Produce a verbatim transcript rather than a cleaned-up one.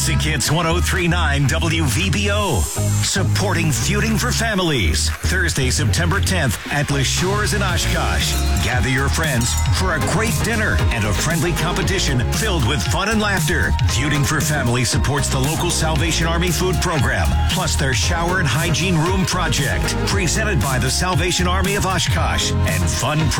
Classic Hits one oh three point nine W V B O. Supporting Feuding for Families. Thursday, September tenth at Les Shores in Oshkosh. Gather your friends for a great dinner and a friendly competition filled with fun and laughter. Feuding for Families supports the local Salvation Army food program, plus their shower and hygiene room project. Presented by the Salvation Army of Oshkosh and fun